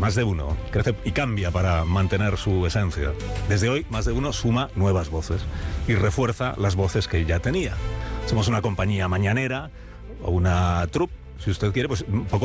Más de Uno crece y cambia para mantener su esencia. Desde hoy, Más de Uno suma nuevas voces y refuerza las voces que ya tenía. Somos una compañía mañanera o una troupe, si usted quiere, pues un poco